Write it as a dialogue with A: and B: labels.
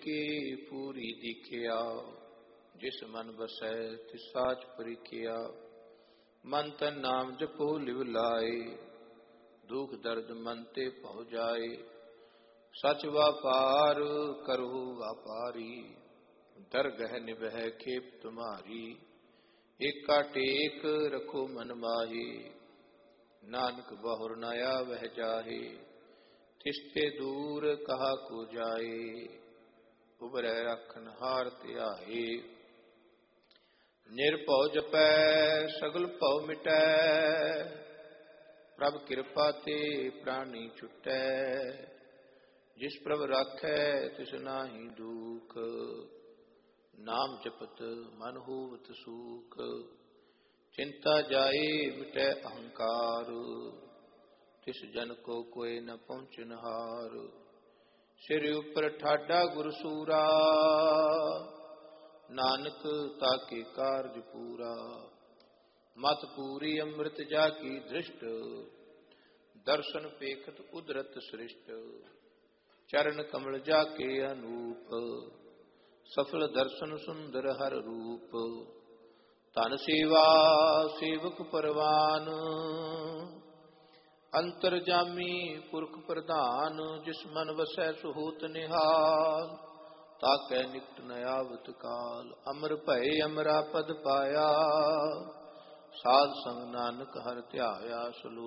A: ਕੀ ਪੂਰੀ ਦੀਖਿਆ। ਜਿਸ ਮਨ ਵਸੈ ਤਿਸ ਸਾਚ ਪਰਿਖਿਆ। ਮਨ ਤਨ ਨਾਮ ਜਪੋ ਲਿਵ ਲਾਏ। ਦੁਖ ਦਰਦ ਮਨ ਤੇ ਭਉ ਜਾਏ। ਸਚ ਵਾਪਾਰ ਕਰਹੁ ਵਾਪਾਰੀ। ਦਰਗਹਿ ਨਿਭੈ ਖੇਪ ਤੁਮਾਰੀ। ਏਕਾ ਟੇਕ ਰਖੋ ਮਨ ਮਾਹੀ। ਨਾਨਕ ਬਹੁਰ ਨ ਆਵਹਿ ਜਾਹੇ। ਤਿਸ ਤੇ ਦੂਰ ਕਹਾ ਕੋ ਜਾਏ। ਉਬਰੈ ਰਾਖਨ ਹਾਰ ਧਿਆਏ। ਨਿਰਭਉ ਜਪੈ ਸਗਲ ਭਉ ਮਿਟੈ। ਪ੍ਰਭ ਕਿਰਪਾ ਤੇ ਪ੍ਰਾਣੀ ਛੁਟੈ। ਜਿਸ ਪ੍ਰਭ ਰਾਖੈ ਤਿਸ ਨਾਹੀ ਦੁਖ। ਨਾਮ ਜਪਤ ਮਨ ਹੋਵਤ ਸੂਖ। ਚਿੰਤਾ ਜਾਏ ਮਿਟੈ ਅਹੰਕਾਰ। ਤਿਸ ਜਨ ਕੋ ਕੋਇ ਨ ਪਹੁੰਚਨ ਹਾਰ। ਸਿਰ ਉਪਰ ਠਾਡਾ ਗੁਰ ਸੂਰਾ। ਨਾਨਕ ਤਾਕੇ ਕਾਰਜ ਪੂਰਾ। ਮਤ ਪੂਰੀ ਅੰਮ੍ਰਿਤ ਜਾ ਕੀ ਦ੍ਰਿਸ਼ਟ। ਦਰਸ਼ਨ ਪੇਖਤ ਉਦਰਤ ਸ੍ਰਿਸ਼ਟ। ਚਰਨ ਕਮਲ ਜਾ ਕੇ ਅਨੂਪ। ਸਫਲ ਦਰਸ਼ਨ ਸੁੰਦਰ ਹਰ ਰੂਪ। ਧਨ ਸੇਵਾ ਸੇਵਕ ਪਰਵਾਨ। ਅੰਤਰ ਜਾਮੀ ਪੁਰਖ ਪ੍ਰਧਾਨ। ਜਿਸ ਮਨ ਵਸੈ ਸੋ ਹੋਤ ਨਿਹਾਲ। ਤਾਕੈ ਨਿਕਟ ਨ ਆਵਤ ਕਾਲ। ਅਮਰ ਭਏ ਅਮਰਾ ਪਦ ਪਾਇਆ। ਸਾਧ ਸੰਗ ਨਾਨਕ ਹਰਿ ਧਿਆਇਆ।